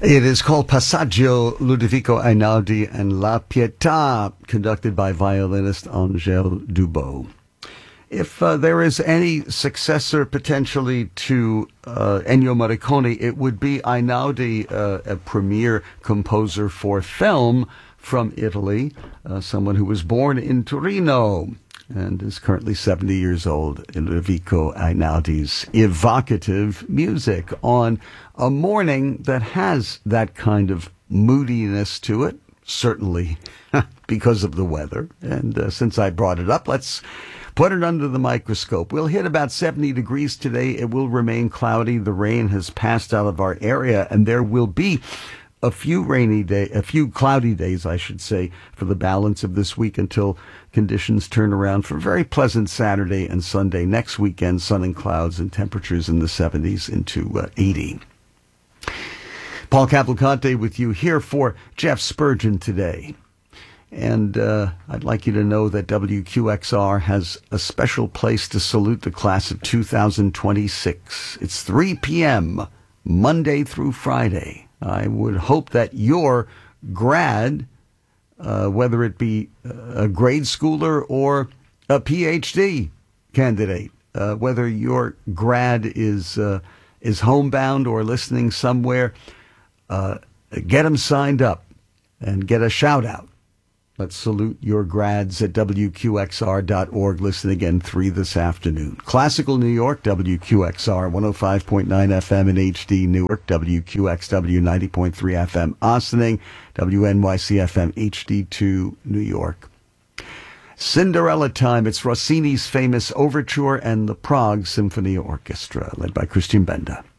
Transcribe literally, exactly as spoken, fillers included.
It is called Passaggio, Ludovico Einaudi and La Pietà, conducted by violinist Angèle Dubot. If uh, there is any successor potentially to uh, Ennio Morricone, it would be Einaudi, uh, a premier composer for film from Italy, uh, someone who was born in Torino and is currently seventy years old. Ludovico Einaudi's evocative music on a morning that has that kind of moodiness to it, certainly because of the weather. And uh, since I brought it up, let's put it under the microscope. We'll hit about seventy degrees today. It will remain cloudy. The rain has passed out of our area, and there will be a few rainy day, a few cloudy days, I should say, for the balance of this week until conditions turn around for a very pleasant Saturday and Sunday. Next weekend, sun and clouds and temperatures in the seventies into uh, eighty. Paul Cavalcante with you here for Jeff Spurgeon today. And uh, I'd like you to know that W Q X R has a special place to salute the class of two thousand twenty-six. It's three p.m. Monday through Friday. I would hope that your grad, uh, whether it be a grade schooler or a P H D candidate, uh, whether your grad is uh, is homebound or listening somewhere, uh, get them signed up and get a shout out. Let's salute your grads at W Q X R dot org. Listen again, three this afternoon. Classical New York, W Q X R, one oh five point nine F M in H D Newark, W Q X W, ninety point three F M Ossining, W N Y C F M H D two New York. Cinderella time. It's Rossini's famous overture and the Prague Symphony Orchestra, led by Christian Benda.